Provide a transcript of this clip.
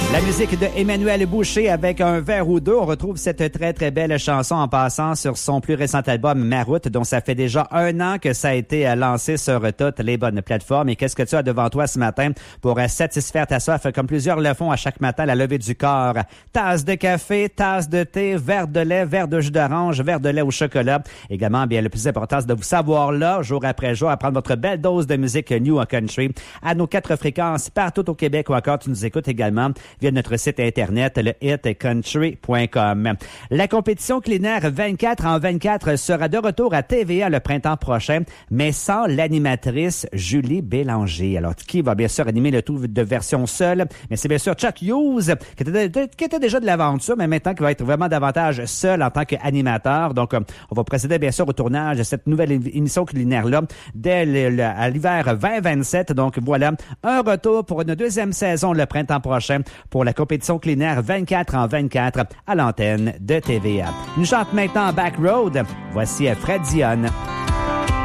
La musique de Emmanuel Boucher avec un verre ou deux. On retrouve cette très, très belle chanson en passant sur son plus récent album, Ma Route, dont ça fait déjà 1 an que ça a été lancé sur toutes les bonnes plateformes. Et qu'est-ce que tu as devant toi ce matin pour satisfaire ta soif, comme plusieurs le font à chaque matin à la levée du corps? Tasse de café, tasse de thé, verre de lait, verre de jus d'orange, verre de lait au chocolat. Également, bien, le plus important, c'est de vous savoir là, jour après jour, à prendre votre belle dose de musique New Country à nos 4 fréquences partout au Québec, ou encore tu nous écoutes également via notre site internet, le hitcountry.com. La compétition culinaire 24 en 24 sera de retour à TVA le printemps prochain, mais sans l'animatrice Julie Bélanger. Alors, qui va bien sûr animer le tout de version seule? Mais c'est bien sûr Chuck Hughes, qui était déjà de l'aventure, mais maintenant qui va être vraiment davantage seul en tant qu'animateur. Donc, on va procéder bien sûr au tournage de cette nouvelle émission culinaire-là dès à l'hiver 2027. Donc, voilà, un retour pour une deuxième saison le printemps prochain pour la compétition culinaire 24 en 24 à l'antenne de TVA. Nous chante maintenant Back Road. Voici Fred Dionne.